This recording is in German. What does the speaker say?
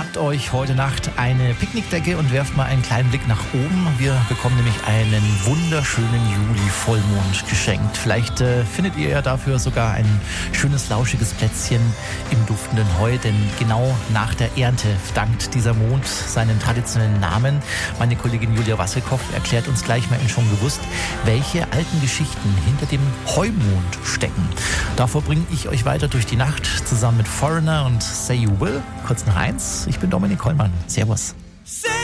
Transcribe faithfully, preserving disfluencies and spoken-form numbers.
Schnappt euch heute Nacht eine Picknickdecke und werft mal einen kleinen Blick nach oben. Wir bekommen nämlich einen wunderschönen Juli-Vollmond geschenkt. Vielleicht äh, findet ihr ja dafür sogar ein schönes, lauschiges Plätzchen im duftenden Heu, denn genau nach der Ernte dankt dieser Mond seinen traditionellen Namen. Meine Kollegin Julia Wasserkoff erklärt uns gleich mal in Schon gewusst, welche alten Geschichten hinter dem Heumond stecken. Davor bringe ich euch weiter durch die Nacht zusammen mit Foreigner und Say You Will. Kurz nach eins, ich bin Dominik Kollmann. Servus.